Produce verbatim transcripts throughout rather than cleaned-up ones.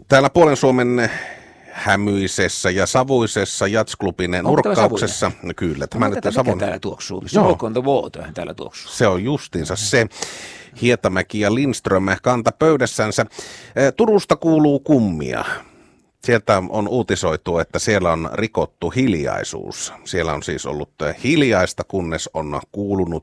Täällä Puolen Suomen hämyisessä ja savuisessa jatsklubin nurkkauksessa. No kyllä, tämä no, nyt tätä, Savon... mikä täällä tuoksuu? Smoke on the water täällä tuoksuu. Se on justiinsa se. Hietamäki ja Lindström kanta pöydässänsä. Turusta kuuluu kummia. Sieltä on uutisoitu, että siellä on rikottu hiljaisuus. Siellä on siis ollut hiljaista, kunnes on kuulunut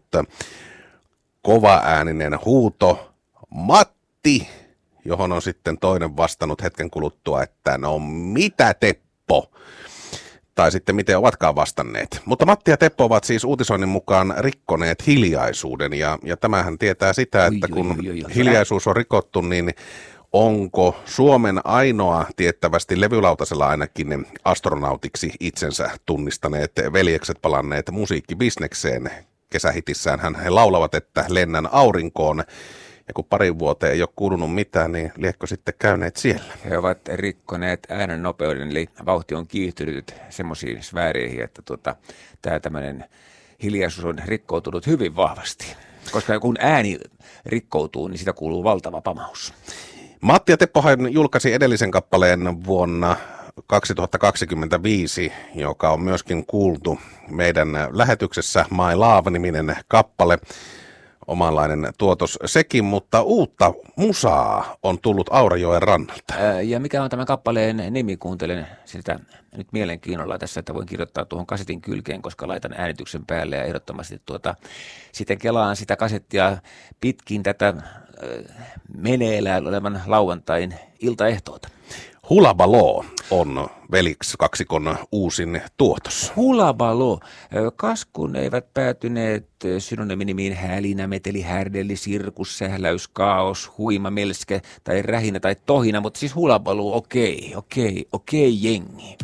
kovaääninen huuto Matti, johon on sitten toinen vastannut hetken kuluttua, että no mitä Teppo? Tai sitten miten ovatkaan vastanneet. Mutta Matti ja Teppo ovat siis uutisoinnin mukaan rikkoneet hiljaisuuden. Ja, ja tämähän tietää sitä, että kun oi, oi, oi, oi. hiljaisuus on rikottu, niin onko Suomen ainoa tiettävästi levylautasella ainakin astronautiksi itsensä tunnistaneet veljekset palanneet musiikkibisnekseen? Kesähitissään hän he laulavat, että lennän aurinkoon. Ja kun parin vuoteen ei ole kuulunut mitään, niin liekö sitten käyneet siellä? He ovat rikkoneet äänen nopeuden, eli vauhti on kiihtynyt semmoisiin sfääreihin, että tuota, tämä tämmöinen hiljaisuus on rikkoutunut hyvin vahvasti. Koska kun ääni rikkoutuu, niin sitä kuuluu valtava pamaus. Matti ja Teppohan julkaisi edellisen kappaleen vuonna kaksituhattakaksikymmentäviisi, joka on myöskin kuultu meidän lähetyksessä My Love-niminen kappale. Omanlainen tuotos sekin, mutta uutta musaa on tullut Aurajoen rannalta. Ää, ja mikä on tämän kappaleen nimi? Kuuntelen sitä nyt mielenkiinnolla tässä, että voin kirjoittaa tuohon kasetin kylkeen, koska laitan äänityksen päälle ja ehdottomasti tuota, sitten kelaan sitä kasettia pitkin tätä äh, meneillään olevan lauantain iltaehtoota. Hulabalo on Veliksi kaksikon uusin tuotos. Hulabalo. Kas kun eivät päätyneet synonyyminimiin hälinä, meteli, härdelli, sirkus, sähläys, kaos, huima, melske tai rähinä tai tohina, mutta siis hulabalo, okei, okei, okei jengi.